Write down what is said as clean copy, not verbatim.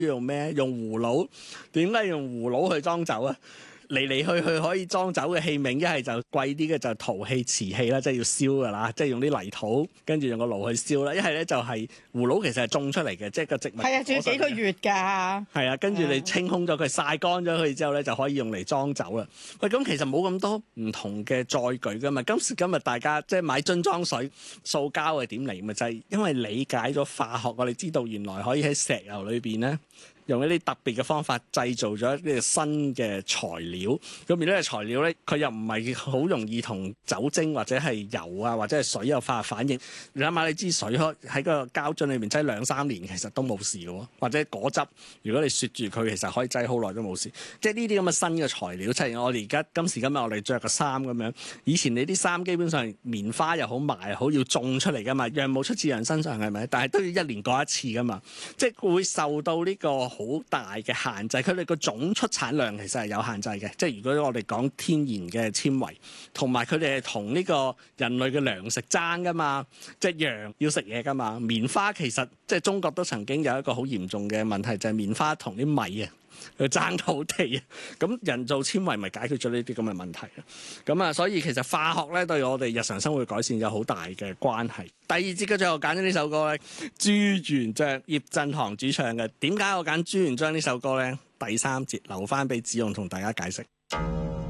用咩？用葫蘆。點解用葫蘆去裝酒啊？嚟嚟去去可以裝酒嘅器皿，一係就貴啲嘅就陶器、瓷器啦，即係要燒㗎啦，即係用啲泥土，跟住用個爐去燒啦。一係咧就係葫蘆，其實係種出嚟嘅，即係個植物。 係啊，仲要幾個月㗎。 係啊，跟住你清空咗佢，曬乾咗佢之後咧，就可以用嚟裝酒啦。喂，咁其實冇咁多唔同嘅載具㗎嘛。今時今日大家即係買樽裝水，塑膠係點嚟？咪就係因為理解咗化學，我哋知道原來可以喺石油裏邊咧，用一啲特別嘅方法製造咗一啲新嘅材料，咁而呢個材料咧，佢又唔係好容易同酒精或者係油啊或者係水有化學反應。你諗下，你支水喺個膠樽裏面擠2-3年，其實都冇事嘅喎。或者果汁，如果你雪住佢，其實可以擠好耐都冇事。即係呢啲咁嘅新嘅材料，即係我哋而家今時今日我哋着嘅衫咁樣。以前你啲衫基本上棉花又好麻又好，要種出嚟㗎嘛，羊毛出自人身上係咪？但係都要1年過一次㗎嘛，即係會受到呢個好大嘅限制，佢哋個總出產量其實係有限制嘅。即係如果我哋講天然嘅纖維，同埋佢哋係同呢個人類嘅糧食爭噶嘛，即係羊要食嘢噶嘛。棉花其實即係中國都曾經有一個好嚴重嘅問題，就係棉花同啲米啊去爭土地啊。咁人造纖維咪解決咗呢啲咁嘅問題啊。咁啊，所以其實化學咧對我哋日常生活改善有好大嘅關係。第二節嘅最後揀咗呢首歌咧，朱元璋，葉振棠主唱嘅。點解我揀朱元璋呢首歌咧？第3節留翻俾子勇同大家解釋。